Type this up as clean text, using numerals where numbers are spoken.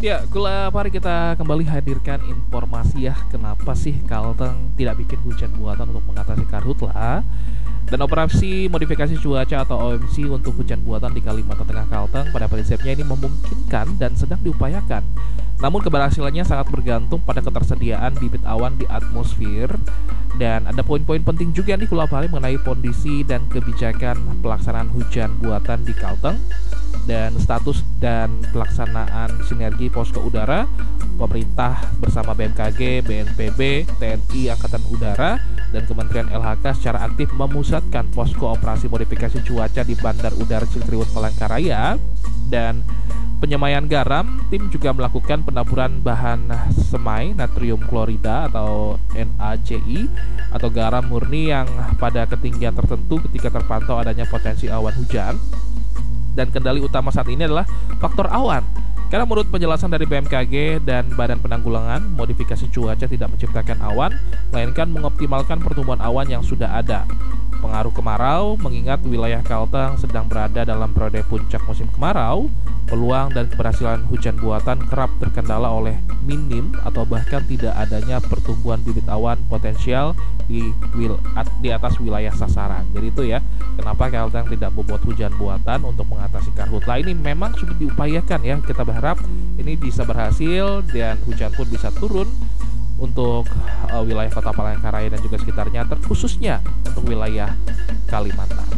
Ya, Gula, mari kita kembali hadirkan informasi ya, kenapa sih Kalteng tidak bikin hujan buatan untuk mengatasi karhutla. Dan operasi modifikasi cuaca atau OMC untuk hujan buatan di Kalimantan Tengah Kalteng pada prinsipnya ini memungkinkan dan sedang diupayakan. Namun keberhasilannya sangat bergantung pada ketersediaan bibit awan di atmosfer. Dan ada poin-poin penting juga nih Gula Pari mengenai kondisi dan kebijakan pelaksanaan hujan buatan di Kalteng dan status dan pelaksanaan sinergi posko udara. Pemerintah bersama BMKG, BNPB, TNI Angkatan Udara, dan Kementerian LHK secara aktif memusatkan posko operasi modifikasi cuaca di Bandar Udara Cilikriwut Palangkaraya. Dan penyemaian garam, tim juga melakukan penaburan bahan semai natrium klorida atau NaCl atau garam murni yang pada ketinggian tertentu ketika terpantau adanya potensi awan hujan. Dan kendali utama saat ini adalah faktor awan. Karena menurut penjelasan dari BMKG dan Badan Penanggulangan Modifikasi Cuaca tidak menciptakan awan, melainkan mengoptimalkan pertumbuhan awan yang sudah ada. Pengaruh kemarau, mengingat wilayah Kalteng sedang berada dalam periode puncak musim kemarau, peluang dan keberhasilan hujan buatan kerap terkendala oleh minim atau bahkan tidak adanya pertumbuhan bibit awan potensial di atas wilayah sasaran. Jadi itu ya, kenapa Kalteng tidak membuat hujan buatan untuk mengatasi karhutla. Ini memang sudah diupayakan ya. Kita berharap ini bisa berhasil dan hujan pun bisa turun untuk wilayah Kota Palangkaraya dan juga sekitarnya, terkhususnya untuk wilayah Kalimantan.